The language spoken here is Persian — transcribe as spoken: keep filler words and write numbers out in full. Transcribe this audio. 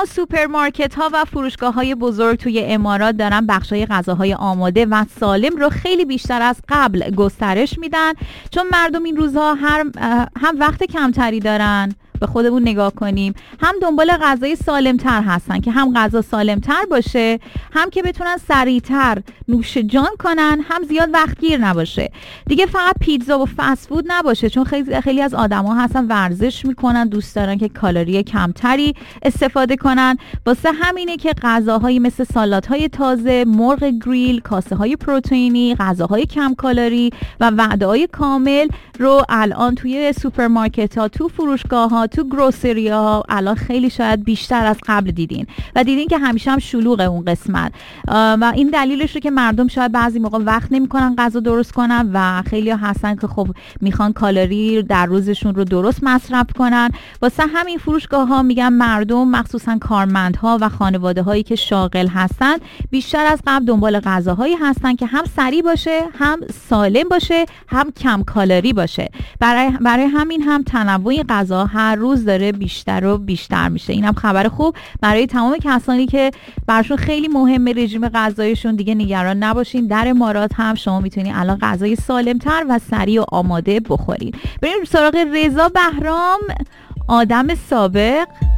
اما سوپرمارکت ها و فروشگاه های بزرگ توی امارات دارن بخشای غذاهای آماده و سالم رو خیلی بیشتر از قبل گسترش میدن، چون مردم این روزها هر هم وقت کمتری دارن، به خودمون نگاه کنیم، هم دنبال غذای سالمتر هستن که هم غذا سالمتر باشه، هم که بتونن سریعتر نوش جان کنن، هم زیاد وقتگیر نباشه. دیگه فقط پیتزا و فست فود نباشه، چون خیلی خیلی از آدما هستن ورزش میکنن، دوست دارن که کالری کمتری استفاده کنن. واسه همینه که غذاهایی مثل سالادهای تازه، مرغ گریل، کاسه های پروتئینی، غذاهای کم کالری و وعده‌های کامل رو الان توی سوپرمارکت ها، تو فروشگاه ها، تو گروسری ها الان خیلی شاید بیشتر از قبل دیدین و دیدین که همیشه هم شلوغه اون قسمت و این دلیلش رو که مردم شاید بعضی موقع وقت نمیکنن غذا درست کنن و خیلی ها هستن که خب میخوان کالری در روزشون رو درست مصرف کنن. واسه همین فروشگاه ها میگن مردم، مخصوصا کارمندها و خانواده هایی که شاغل هستن، بیشتر از قبل دنبال غذاهایی هستن که هم سریع باشه، هم سالم باشه، هم کم کالری باشه. برای برای همین هم تنوع غذا هر روز داره بیشتر و بیشتر میشه. اینم خبر خوب برای تمام کسانی که براشون خیلی مهمه رژیم غذایشون. دیگه نگران نباشین، در امارات هم شما میتونید الان غذای سالمتر و سریع و آماده بخورید. بریم سراغ رضا بهرام، آدم سابق.